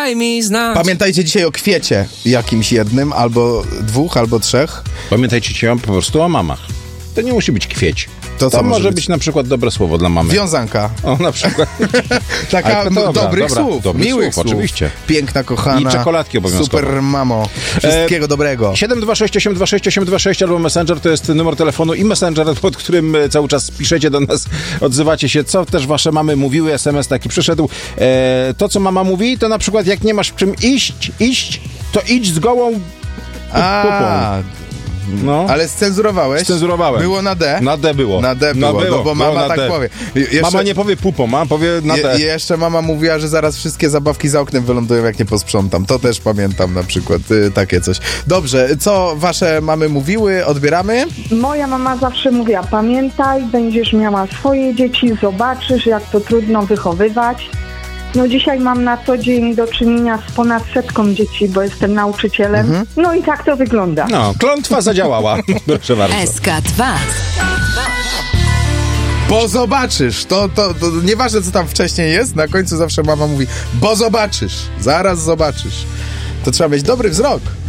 daj mi znać. Pamiętajcie dzisiaj o kwiecie jakimś jednym, albo dwóch, albo trzech. Pamiętajcie po prostu o mamach. To nie musi być kwieć. To może być na przykład dobre słowo dla mamy. Wiązanka. O, na przykład. Taka dobrych słów, miłych słów. Oczywiście. Piękna, kochana. I czekoladki obowiązkowo. Super mamo. Wszystkiego dobrego. 726 albo Messenger to jest numer telefonu i Messenger, pod którym cały czas piszecie do nas, odzywacie się, co też wasze mamy mówiły, SMS taki przyszedł. To, co mama mówi, to na przykład jak nie masz czym iść, to idź z gołą pupą. No. Ale scenzurowałeś? Scenzurowałem. Było na D? Na D było. Na D było, no bo mama tak powie. Mama nie powie pupą, mama powie na D. Jeszcze mama mówiła, że zaraz wszystkie zabawki za oknem wylądują, jak nie posprzątam. To też pamiętam na przykład, takie coś. Dobrze, co wasze mamy mówiły? Odbieramy? Moja mama zawsze mówiła, pamiętaj, będziesz miała swoje dzieci, zobaczysz, jak to trudno wychowywać. No dzisiaj mam na co dzień do czynienia z ponad 100 dzieci, bo jestem nauczycielem. No i tak to wygląda. No, klątwa zadziałała. Proszę bardzo. SK2. Bo zobaczysz. To nieważne, co tam wcześniej jest, na końcu zawsze mama mówi, bo zobaczysz. Zaraz zobaczysz. To trzeba mieć dobry wzrok.